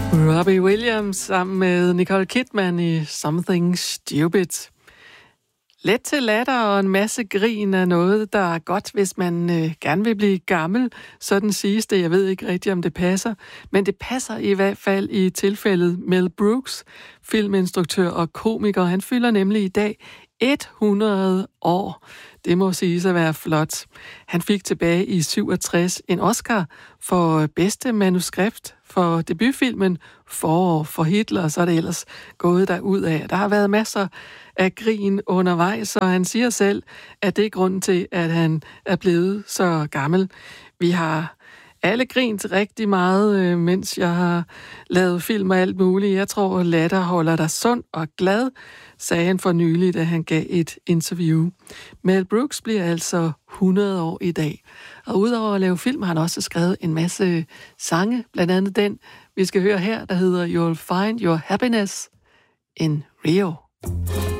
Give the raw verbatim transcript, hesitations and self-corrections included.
Robbie Williams sammen med Nicole Kidman i Something Stupid. Let til latter og en masse grin er noget, der er godt, hvis man øh, gerne vil blive gammel. Sådan siges det. Jeg ved ikke rigtigt, om det passer. Men det passer i hvert fald i tilfældet Mel Brooks, filminstruktør og komiker. Han fylder nemlig i dag hundrede år. Det må siges at være flot. Han fik tilbage i syvogtres en Oscar for bedste manuskript for debutfilmen Forår for Hitler, så er det ellers gået derud af. Der har været masser af grin undervejs, og han siger selv, at det er grunden til, at han er blevet så gammel. Vi har alle grint rigtig meget, mens jeg har lavet film og alt muligt. Jeg tror, latter holder dig sund og glad, sagde han for nylig, da han gav et interview. Mel Brooks bliver altså hundrede år i dag. Og udover at lave film, har han også skrevet en masse sange, blandt andet den, vi skal høre her, der hedder You'll Find Your Happiness in Rio.